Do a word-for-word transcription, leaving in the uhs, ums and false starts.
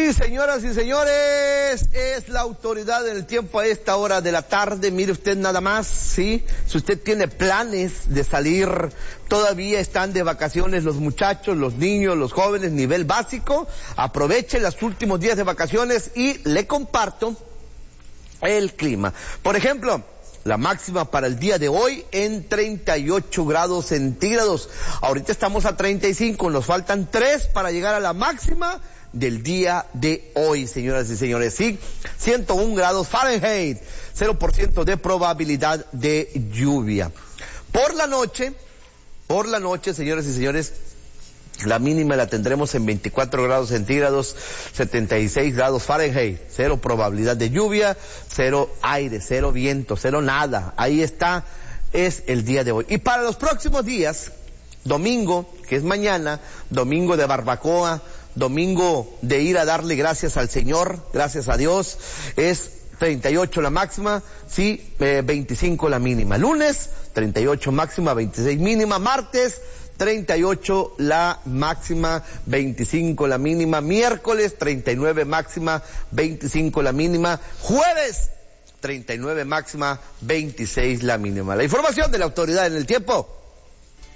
Sí, señoras y señores, es la autoridad del tiempo a esta hora de la tarde. Mire usted nada más, ¿sí? Si usted tiene planes de salir, todavía están de vacaciones los muchachos, los niños, los jóvenes, nivel básico, aproveche los últimos días de vacaciones y le comparto el clima. Por ejemplo, la máxima para el día de hoy en treinta y ocho grados centígrados. Ahorita estamos a treinta y cinco, nos faltan tres para llegar a la máxima del día de hoy, señoras y señores. Sí, ciento un grados Fahrenheit, cero por ciento de probabilidad de lluvia. Por la noche, por la noche, señoras y señores, la mínima la tendremos en veinticuatro grados centígrados, setenta y seis grados Fahrenheit, cero probabilidad de lluvia, cero aire, cero viento, cero nada. Ahí está, es el día de hoy. Y para los próximos días, domingo, que es mañana, domingo de barbacoa, domingo de ir a darle gracias al Señor, gracias a Dios, es treinta y ocho la máxima, sí, eh, veinticinco la mínima. Lunes, treinta y ocho máxima, veintiséis mínima. Martes, treinta y ocho la máxima, veinticinco la mínima. Miércoles, treinta y nueve máxima, veinticinco la mínima. Jueves, treinta y nueve máxima, veintiséis la mínima. La información de la autoridad en el tiempo.